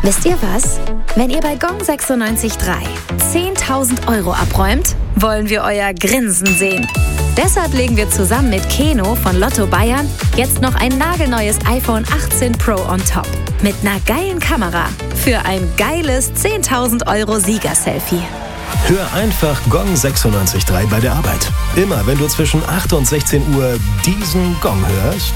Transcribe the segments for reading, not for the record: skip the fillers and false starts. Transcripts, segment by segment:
Wisst ihr was? Wenn ihr bei Gong 96.3 10.000 Euro abräumt, wollen wir euer Grinsen sehen. Deshalb legen wir zusammen mit Keno von Lotto Bayern jetzt noch ein nagelneues iPhone 18 Pro on top. Mit einer geilen Kamera für ein geiles 10.000 Euro Sieger-Selfie. Hör einfach Gong 96.3 bei der Arbeit. Immer wenn du zwischen 8 und 16 Uhr diesen Gong hörst,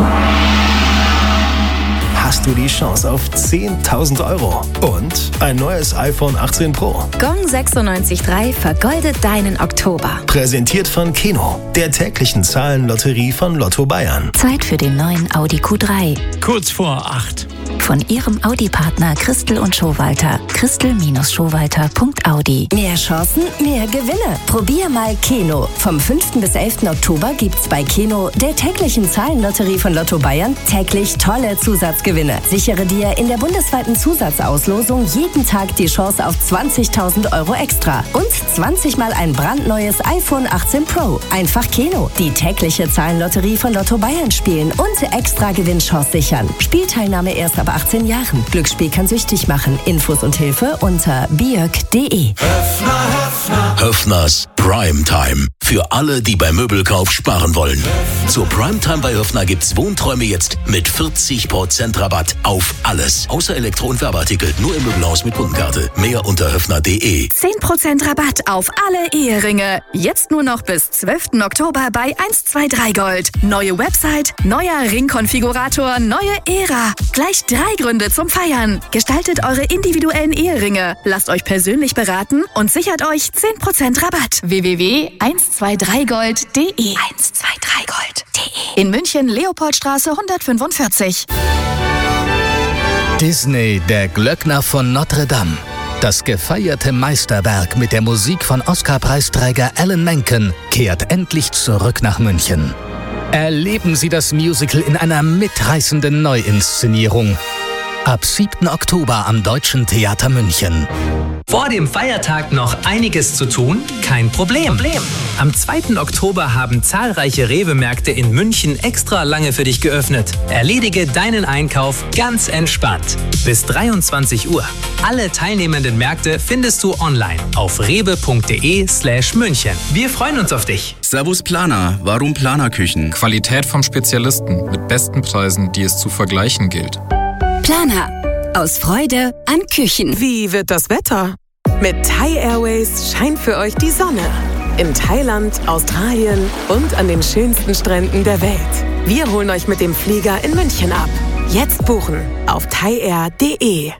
hast du die Chance auf 10.000 Euro und ein neues iPhone 18 Pro. Gong 96.3 vergoldet deinen Oktober. Präsentiert von Keno, der täglichen Zahlenlotterie von Lotto Bayern. Zeit für den neuen Audi Q3. Kurz vor 8. Von Ihrem Audi-Partner Christel und Schowalter. Christel-Schowalter.audi. Mehr Chancen, mehr Gewinne. Probier mal Keno. Vom 5. bis 11. Oktober gibt's bei Keno, der täglichen Zahlenlotterie von Lotto Bayern, täglich tolle Zusatzgewinne. Sichere dir in der bundesweiten Zusatzauslosung jeden Tag die Chance auf 20.000 Euro extra. Und 20 Mal ein brandneues iPhone 18 Pro. Einfach Keno. Die tägliche Zahlenlotterie von Lotto Bayern spielen und extra Gewinnchance sichern. Spielteilnahme erst ab 18 Jahren. Glücksspiel kann süchtig machen. Infos und Hilfe unter biök.de. Höffners Primetime. Für alle, die beim Möbelkauf sparen wollen. Zur Primetime bei Höffner gibt's Wohnträume jetzt mit 40% Rabatt auf alles. Außer Elektro- und Werbeartikel. Nur im Möbelhaus mit Kundenkarte. Mehr unter höffner.de. 10% Rabatt auf alle Eheringe. Jetzt nur noch bis 12. Oktober bei 123 Gold. Neue Website, neuer Ringkonfigurator, neue Ära. Gleich 3 Gründe zum Feiern. Gestaltet eure individuellen Eheringe. Lasst euch persönlich beraten und sichert euch 10% Rabatt. www.123gold.de 123gold.de In München, Leopoldstraße 145. Disney, der Glöckner von Notre Dame. Das gefeierte Meisterwerk mit der Musik von Oscar-Preisträger Alan Menken kehrt endlich zurück nach München. Erleben Sie das Musical in einer mitreißenden Neuinszenierung. Ab 7. Oktober am Deutschen Theater München. Vor dem Feiertag noch einiges zu tun? Kein Problem. Am 2. Oktober haben zahlreiche Rewe-Märkte in München extra lange für dich geöffnet. Erledige deinen Einkauf ganz entspannt. Bis 23 Uhr. Alle teilnehmenden Märkte findest du online auf rewe.de/München. Wir freuen uns auf dich. Servus Planer, warum Planerküchen? Qualität vom Spezialisten mit besten Preisen, die es zu vergleichen gilt. Planer. Aus Freude an Küchen. Wie wird das Wetter? Mit Thai Airways scheint für euch die Sonne. In Thailand, Australien und an den schönsten Stränden der Welt. Wir holen euch mit dem Flieger in München ab. Jetzt buchen auf thaiair.de.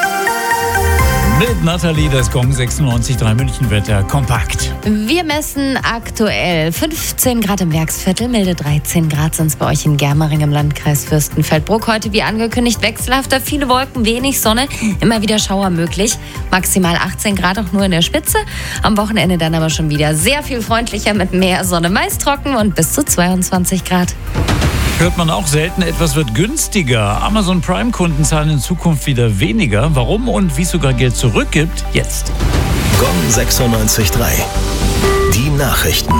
Mit Nathalie, das Gong 96.3 Münchenwetter kompakt. Wir messen aktuell 15 Grad im Werksviertel, milde 13 Grad sind es bei euch in Germering im Landkreis Fürstenfeldbruck. Heute wie angekündigt wechselhafter, viele Wolken, wenig Sonne, immer wieder Schauer möglich. Maximal 18 Grad auch nur in der Spitze. Am Wochenende dann aber schon wieder sehr viel freundlicher mit mehr Sonne, meist trocken und bis zu 22 Grad. Hört man auch selten, etwas wird günstiger. Amazon Prime-Kunden zahlen in Zukunft wieder weniger. Warum und wie es sogar Geld zurückgibt, jetzt. Gong 96.3. Die Nachrichten.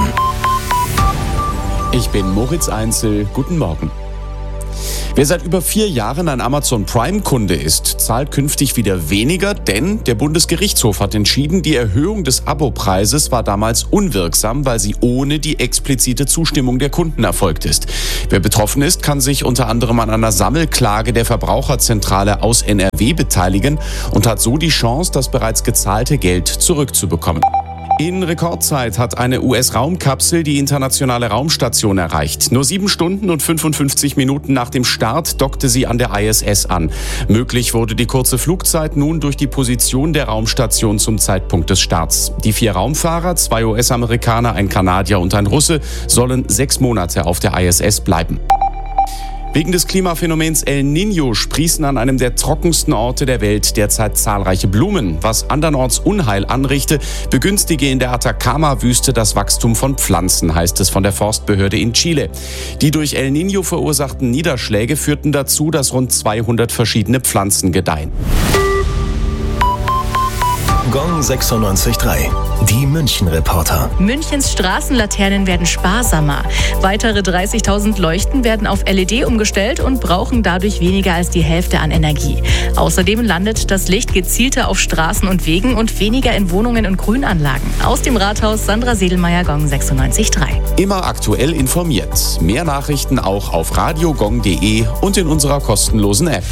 Ich bin Moritz Einzel. Guten Morgen. Wer seit über 4 Jahren ein Amazon Prime-Kunde ist, zahlt künftig wieder weniger, denn der Bundesgerichtshof hat entschieden, die Erhöhung des Abopreises war damals unwirksam, weil sie ohne die explizite Zustimmung der Kunden erfolgt ist. Wer betroffen ist, kann sich unter anderem an einer Sammelklage der Verbraucherzentrale aus NRW beteiligen und hat so die Chance, das bereits gezahlte Geld zurückzubekommen. In Rekordzeit hat eine US-Raumkapsel die internationale Raumstation erreicht. Nur 7 Stunden und 55 Minuten nach dem Start dockte sie an der ISS an. Möglich wurde die kurze Flugzeit nun durch die Position der Raumstation zum Zeitpunkt des Starts. Die 4 Raumfahrer, 2 US-Amerikaner, ein Kanadier und ein Russe, sollen 6 Monate auf der ISS bleiben. Wegen des Klimaphänomens El Niño sprießen an einem der trockensten Orte der Welt derzeit zahlreiche Blumen. Was andernorts Unheil anrichte, begünstige in der Atacama-Wüste das Wachstum von Pflanzen, heißt es von der Forstbehörde in Chile. Die durch El Niño verursachten Niederschläge führten dazu, dass rund 200 verschiedene Pflanzen gedeihen. Gong 96.3. Die München-Reporter. Münchens Straßenlaternen werden sparsamer. Weitere 30.000 Leuchten werden auf LED umgestellt und brauchen dadurch weniger als die Hälfte an Energie. Außerdem landet das Licht gezielter auf Straßen und Wegen und weniger in Wohnungen und Grünanlagen. Aus dem Rathaus Sandra Sedelmeier, Gong 96.3. Immer aktuell informiert. Mehr Nachrichten auch auf radiogong.de und in unserer kostenlosen App.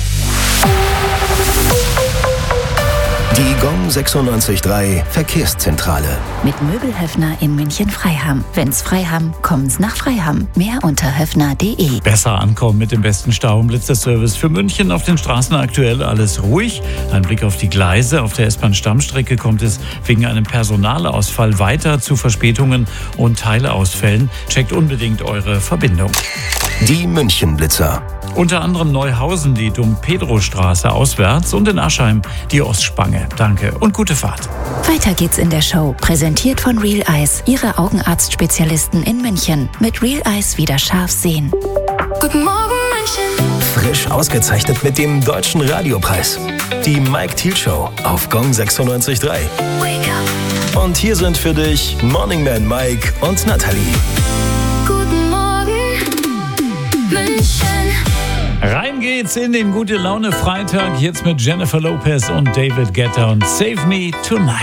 Die Gong 96.3 Verkehrszentrale. Mit Möbelhöfner in München-Freiham. Wenn's Freiham, kommen's nach Freiham. Mehr unter höfner.de. Besser ankommen mit dem besten Stau- und Blitzerservice für München. Auf den Straßen aktuell alles ruhig. Ein Blick auf die Gleise. Auf der S-Bahn-Stammstrecke kommt es wegen einem Personalausfall weiter zu Verspätungen und Teileausfällen. Checkt unbedingt eure Verbindung. Die München-Blitzer. Unter anderem Neuhausen die Dom-Pedro-Straße auswärts und in Aschheim die Ostspange. Danke und gute Fahrt. Weiter geht's in der Show. Präsentiert von Real Eyes, Ihre Augenarztspezialisten in München. Mit Real Eyes wieder scharf sehen. Guten Morgen, München. Frisch ausgezeichnet mit dem Deutschen Radiopreis. Die Mike Thiel Show auf Gong 96.3. Wake up. Und hier sind für dich Morning Man Mike und Nathalie. Guten Morgen, München. Rein geht's in den Gute Laune Freitag. Jetzt mit Jennifer Lopez und David Guetta und Save Me Tonight.